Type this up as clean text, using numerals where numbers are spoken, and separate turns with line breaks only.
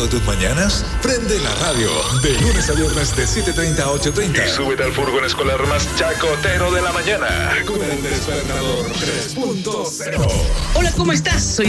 de tus mañanas? Prende la radio de lunes a viernes de 7:30 a 8:30 y súbete al furgón escolar más chacotero de la mañana con el despertador 3.0.
Hola, ¿cómo estás? Soy